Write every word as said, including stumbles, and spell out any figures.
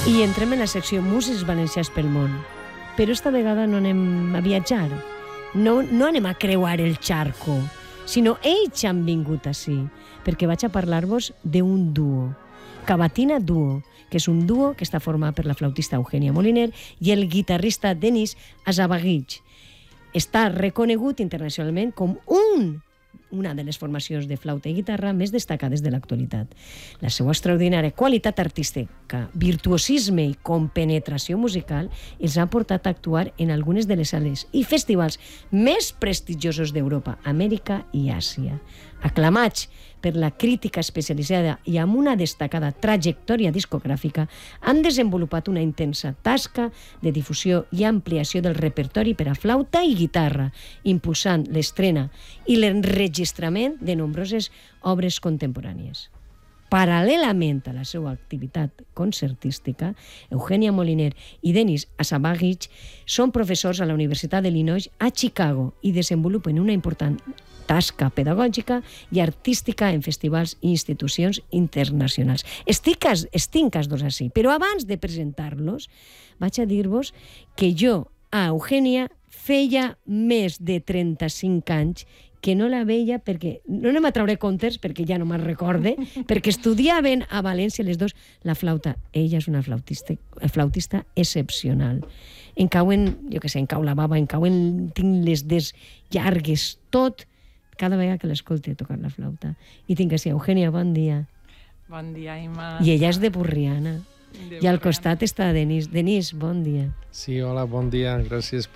I entrem en la secció Músics Valencians pel món. Però esta vegada no anem a viatjar, no, no anem a creuar el charco, sinó ells han vingut ací, perquè vaig a parlar-vos d'un duo, Cavatina Duo, que és un duo que està format per la flautista Eugènia Moliner i el guitarrista Denis Azabagich. Està reconegut internacionalment com un una de les formacions de flauta i guitarra més destacades de l'actualitat. La seva extraordinària qualitat artística, virtuosisme i compenetració musical els ha portat a actuar en algunes de les sales i festivals més prestigiosos d'Europa, Amèrica i Àsia. Aclamats per la crítica especialitzada i amb una destacada trajectòria discogràfica, han desenvolupat una intensa tasca de difusió i ampliació del repertori per a flauta i guitarra, impulsant l'estrena i l'enregistrament de nombroses obres contemporànies. Paral·lelament a la seva activitat concertística, Eugènia Moliner i Denis Azabagich són professors a la Universitat d'Illinois a Chicago i desenvolupen una important tasca pedagògica i artística en festivals i institucions internacionals. Estic, estic els dos així, però abans de presentar-los vaig a dir-vos que jo a Eugènia feia més de trenta-cinc anys que no la veia, perquè no anem a treure comptes, perquè ja no me'n recorde, perquè estudiaven a València les dos la flauta. Ella és una flautista, flautista excepcional. Em cauen, jo què sé, em cau la bava, em cauen, tinc les dents llargues, tot, cada vegada que l'escolte tocar la flauta. I tinc així, Eugènia, bon dia. Bon dia, Ima. I ella és de Borriana. De I al Borriana. costat està Denis. Denis, bon dia. Sí, hola, bon dia, gràcies